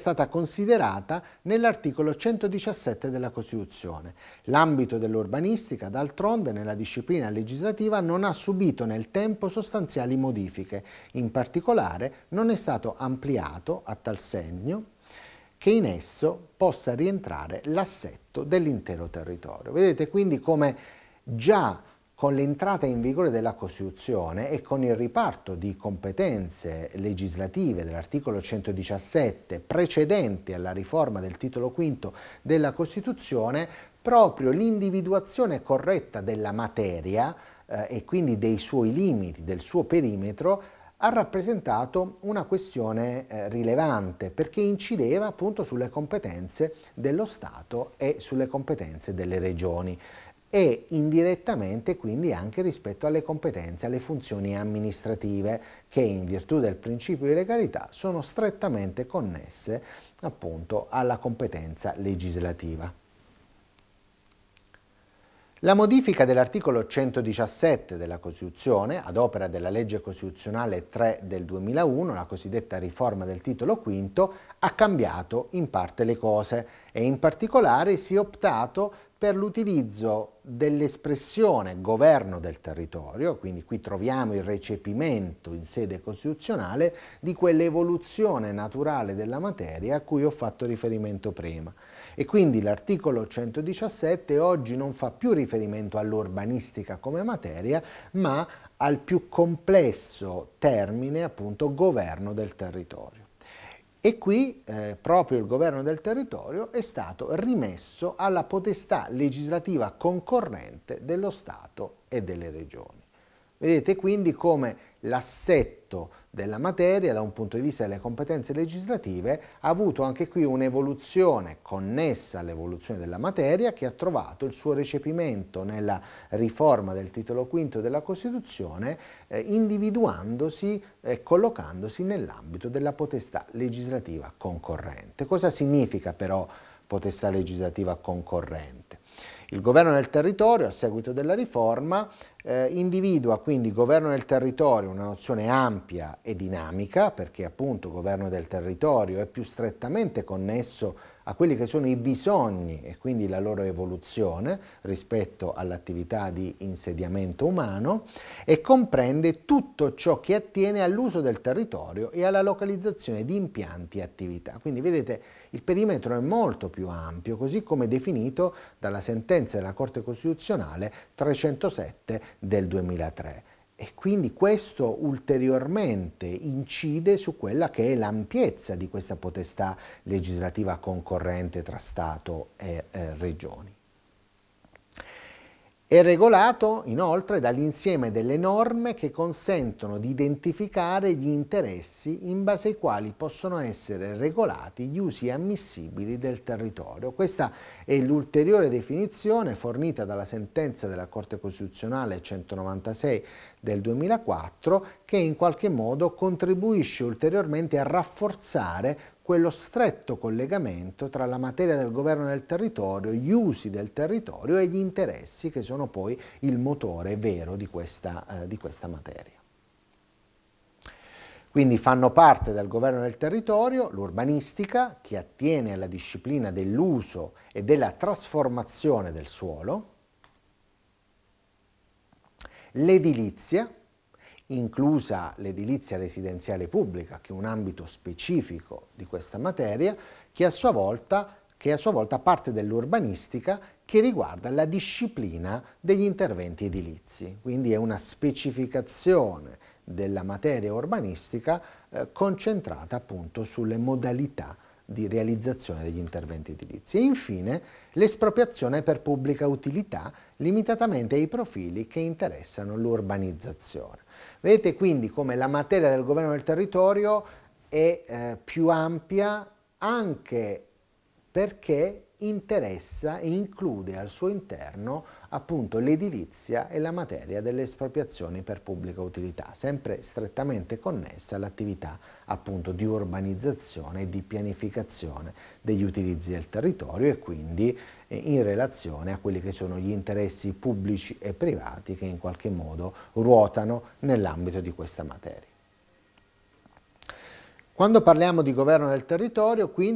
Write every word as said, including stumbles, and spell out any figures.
stata considerata nell'articolo centodiciassette della Costituzione. L'ambito dell'urbanistica, d'altronde, nella disciplina legislativa non ha subito nel tempo sostanziali modifiche. In particolare non è stato ampliato a tal segno che in esso possa rientrare l'assetto dell'intero territorio. Vedete quindi come già con l'entrata in vigore della Costituzione e con il riparto di competenze legislative dell'articolo centodiciassette precedenti alla riforma del titolo quinto della Costituzione, proprio l'individuazione corretta della materia eh, e quindi dei suoi limiti, del suo perimetro, ha rappresentato una questione eh, rilevante perché incideva appunto sulle competenze dello Stato e sulle competenze delle regioni e indirettamente quindi anche rispetto alle competenze, alle funzioni amministrative che in virtù del principio di legalità sono strettamente connesse appunto alla competenza legislativa. La modifica dell'articolo centodiciassette della Costituzione, ad opera della legge costituzionale tre del duemilauno, la cosiddetta riforma del titolo quinto, ha cambiato in parte le cose e in particolare si è optato per l'utilizzo dell'espressione governo del territorio, quindi qui troviamo il recepimento in sede costituzionale di quell'evoluzione naturale della materia a cui ho fatto riferimento prima. E quindi l'articolo centodiciassette oggi non fa più riferimento all'urbanistica come materia, ma al più complesso termine, appunto, governo del territorio. E qui eh, proprio il governo del territorio è stato rimesso alla potestà legislativa concorrente dello Stato e delle regioni. Vedete quindi come l'assetto della materia da un punto di vista delle competenze legislative ha avuto anche qui un'evoluzione connessa all'evoluzione della materia che ha trovato il suo recepimento nella riforma del titolo quinto della Costituzione eh, individuandosi e collocandosi nell'ambito della potestà legislativa concorrente. Cosa significa però potestà legislativa concorrente? Il governo del territorio, a seguito della riforma, eh, individua quindi governo del territorio una nozione ampia e dinamica, perché appunto governo del territorio è più strettamente connesso a quelli che sono i bisogni e quindi la loro evoluzione rispetto all'attività di insediamento umano e comprende tutto ciò che attiene all'uso del territorio e alla localizzazione di impianti e attività. Quindi vedete il perimetro è molto più ampio, così come definito dalla sentenza della Corte Costituzionale trecentosette del duemilatré. E quindi questo ulteriormente incide su quella che è l'ampiezza di questa potestà legislativa concorrente tra Stato e eh, regioni. È regolato inoltre dall'insieme delle norme che consentono di identificare gli interessi in base ai quali possono essere regolati gli usi ammissibili del territorio. Questa è l'ulteriore definizione fornita dalla sentenza della Corte Costituzionale centonovantasei del duemilaquattro che in qualche modo contribuisce ulteriormente a rafforzare quello stretto collegamento tra la materia del governo del territorio, gli usi del territorio e gli interessi che sono poi il motore vero di questa, eh, di questa materia. Quindi fanno parte del governo del territorio l'urbanistica, che attiene alla disciplina dell'uso e della trasformazione del suolo, l'edilizia, inclusa l'edilizia residenziale pubblica, che è un ambito specifico di questa materia, che a sua volta, che a sua volta parte dell'urbanistica che riguarda la disciplina degli interventi edilizi. Quindi è una specificazione della materia urbanistica eh, concentrata appunto sulle modalità di realizzazione degli interventi edilizi. E infine l'espropriazione per pubblica utilità, limitatamente ai profili che interessano l'urbanizzazione. Vedete quindi come la materia del governo del territorio è eh, più ampia anche perché interessa e include al suo interno appunto l'edilizia e la materia delle espropriazioni per pubblica utilità, sempre strettamente connessa all'attività appunto di urbanizzazione e di pianificazione degli utilizzi del territorio e quindi eh, in relazione a quelli che sono gli interessi pubblici e privati che in qualche modo ruotano nell'ambito di questa materia. Quando parliamo di governo del territorio, quindi